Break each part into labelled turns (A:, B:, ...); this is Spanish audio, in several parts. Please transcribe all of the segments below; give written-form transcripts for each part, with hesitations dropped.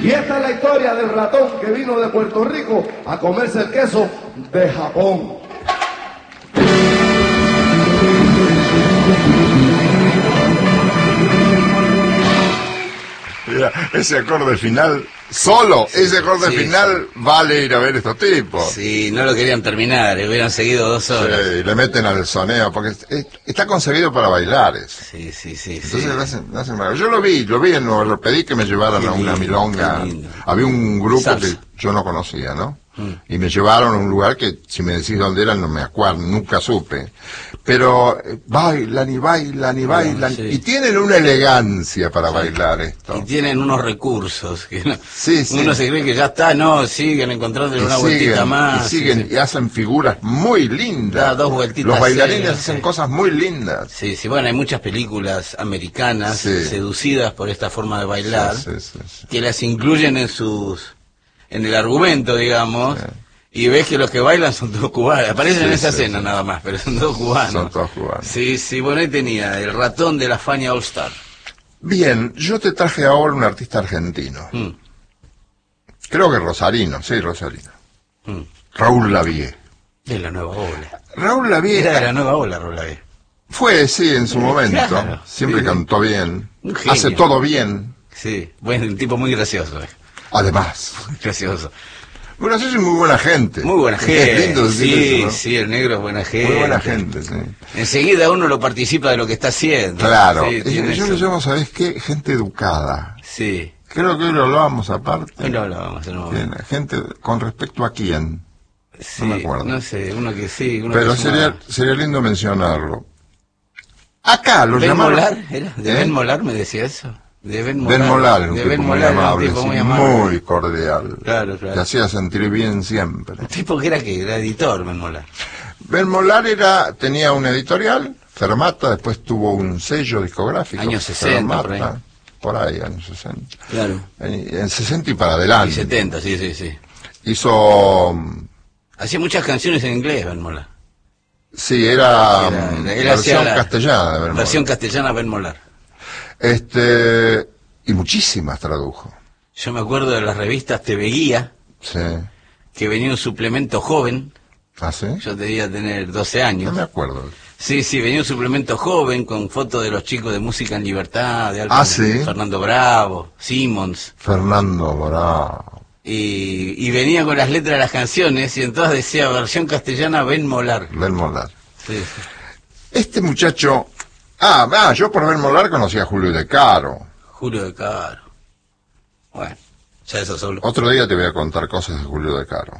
A: Y esta es la historia del ratón que vino de Puerto Rico a comerse el queso de Japón.
B: Mira, ese acorde final, solo ese acorde final vale ir a ver estos tipos.
C: Sí, no lo querían terminar, hubieran seguido 2 horas.
B: Sí, le meten al soneo, porque está concebido para bailar eso.
C: Sí.
B: Entonces lo hacen mal. Yo lo vi en Nueva York, pedí que me llevaran a una milonga. Había un grupo
C: Salsa.
B: que yo no conocía, ¿no? Y me llevaron a un lugar que, si me decís dónde era, no me acuerdo, nunca supe. Pero bailan y bailan y bailan,
C: sí.
B: y tienen una elegancia para bailar esto.
C: Y tienen unos recursos que no,
B: Sí.
C: uno se cree que ya está, no, siguen encontrándole una vueltita más.
B: Y siguen, y hacen figuras muy lindas.
C: Da 2 vueltitas.
B: Los bailarines
C: serias,
B: hacen cosas muy lindas.
C: Sí, bueno, hay muchas películas americanas seducidas por esta forma de bailar,
B: Sí.
C: que las incluyen en el argumento, digamos, y ves que los que bailan son todos cubanos. Aparecen en esa escena nada más, pero son todos cubanos.
B: Son todos cubanos.
C: Sí, bueno, ahí tenía el ratón de la Fania All Star.
B: Bien, yo te traje ahora un artista argentino. Creo que rosarino. Raúl Lavie.
C: De la nueva ola.
B: Raúl Lavie
C: Era de la nueva ola, Raúl Lavie.
B: fue, sí, en su momento.
C: Claro,
B: Siempre
C: sí.
B: cantó bien.
C: Un genio.
B: Hace todo bien.
C: Sí, bueno, un tipo muy gracioso.
B: Además.
C: Gracioso.
B: Muy gracioso y muy buena gente.
C: Muy buena
B: Es
C: gente.
B: lindo decir eso, ¿no?
C: Sí, el negro es buena gente.
B: Muy buena gente, sí.
C: Enseguida uno lo participa de lo que está haciendo.
B: Claro.
C: Sí, tiene
B: Yo
C: eso.
B: le llamo, ¿sabés qué? Gente educada.
C: Sí.
B: Creo que hoy lo hablábamos aparte.
C: Hoy lo hablábamos, ¿no?
B: Bien, gente con respecto a quién.
C: Sí,
B: no me acuerdo.
C: no sé, uno que sí, uno
B: Pero
C: que sumaba.
B: sería lindo mencionarlo. Acá lo
C: ¿Ben
B: llamaron...
C: Molar? ¿Era? ¿De Ben Molar me decía eso? De Ben Molar.
B: Ben Molar, un
C: de
B: tipo
C: Ben
B: muy
C: Molar,
B: amable,
C: un tipo
B: sí,
C: muy amable.
B: muy cordial.
C: Claro.
B: Te hacía sentir bien siempre.
C: Un tipo que era editor, Ben Molar.
B: Ben Molar tenía una editorial, Fermata, después tuvo un sello discográfico.
C: Años 60,
B: Fermata, por ahí, años 60.
C: Claro.
B: En 60 y para adelante.
C: Y 70, sí.
B: Hizo...
C: Hacía muchas canciones en inglés, Ben Molar.
B: Sí, era
C: Él
B: versión
C: hacía la
B: castellana de Ben Molar.
C: versión castellana Ben Molar.
B: Y muchísimas tradujo.
C: Yo me acuerdo de las revistas TV Guía,
B: Sí.
C: que venía un suplemento joven.
B: ¿Ah, sí?
C: Yo debía tener 12 años.
B: No me acuerdo.
C: Sí, venía un suplemento joven con fotos de los chicos de Música en Libertad, de
B: ¿Sí?
C: Fernando Bravo, Simmons,
B: Fernando Bravo.
C: y venía con las letras de las canciones, y entonces decía versión castellana Ben Molar.
B: Ben Molar.
C: Sí.
B: Este muchacho... yo por Ben Molar conocí a Julio De Caro.
C: Julio De Caro. Bueno, ya eso solo.
B: Otro día te voy a contar cosas de Julio De Caro.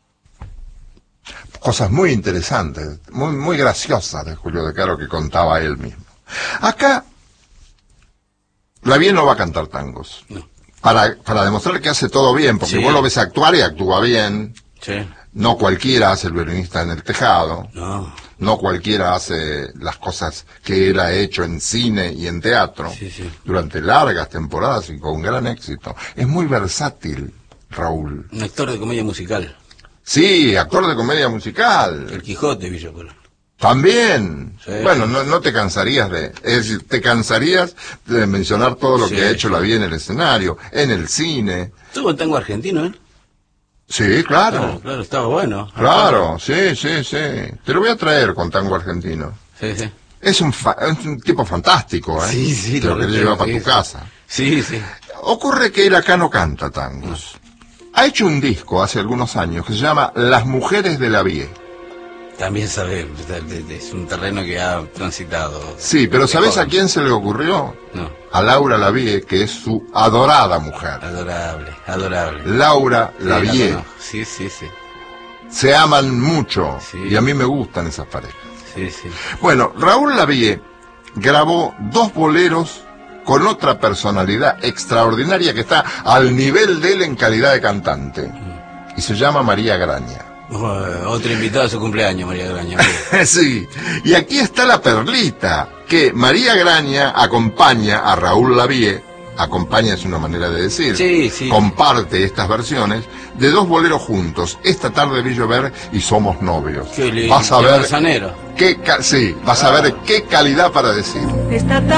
B: Cosas muy interesantes, muy graciosas de Julio De Caro que contaba él mismo. Acá, Lavie no va a cantar tangos.
C: No.
B: Para demostrar que hace todo bien, porque
C: Sí.
B: vos lo ves actuar y actúa bien.
C: Sí.
B: No cualquiera hace el violinista en el tejado.
C: No.
B: No cualquiera hace las cosas que él ha hecho en cine y en teatro
C: Sí.
B: durante largas temporadas y con gran éxito. Es muy versátil, Raúl.
C: Un actor de comedia musical.
B: Sí, actor de comedia musical.
C: El Quijote, Villa Colón.
B: También.
C: Sí.
B: Bueno, no te cansarías es decir, te cansarías de mencionar todo lo
C: Sí,
B: que ha hecho
C: sí.
B: Lavie en el escenario, en el cine.
C: Tuvo un tango argentino, ¿eh?
B: Sí, claro.
C: Claro, estaba bueno.
B: Claro, sí. Te lo voy a traer con tango argentino.
C: Sí.
B: Es un tipo fantástico, ¿eh?
C: Sí,
B: Te lo querés llevar para tu casa.
C: Sí.
B: Ocurre que él acá no canta tangos. Ha hecho un disco hace algunos años que se llama Las Mujeres de Lavie.
C: También sabe, es un terreno que ha transitado.
B: Sí, pero
C: de
B: ¿sabés a
C: joven.
B: quién se le ocurrió?
C: No,
B: A Laura Lavie, que es su adorada mujer.
C: adorable.
B: Laura
C: Sí,
B: Lavie.
C: la conozco. Sí.
B: Se aman mucho
C: Sí.
B: y a mí me gustan esas parejas.
C: Sí.
B: Bueno, Raúl Lavie grabó 2 boleros con otra personalidad extraordinaria que está al nivel de él en calidad de cantante. Y se llama María Graña.
C: Otro invitado a su cumpleaños, María Graña.
B: Sí, y aquí está la perlita, que María Graña acompaña a Raúl Lavie, acompaña es una manera de decir,
C: Sí.
B: comparte estas versiones de 2 boleros juntos. Esta tarde vi llover y somos novios.
C: Qué lindo.
B: Vas a ver
C: Manzanero.
B: vas a ver qué calidad para decir.
D: Esta tarde